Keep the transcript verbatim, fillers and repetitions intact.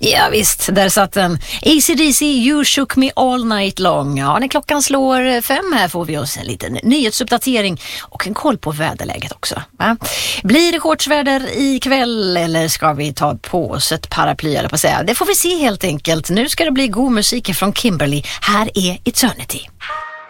Ja visst, där satt den. A C D C, You Shook Me All Night Long. Ja, när klockan slår fem här får vi oss en liten nyhetsuppdatering och en koll på väderläget också. Va? Blir det shortsväder ikväll eller ska vi ta på oss ett paraply eller på att säga? Det får vi se helt enkelt. Nu ska det bli god musik från Kimberly. Här är Eternity.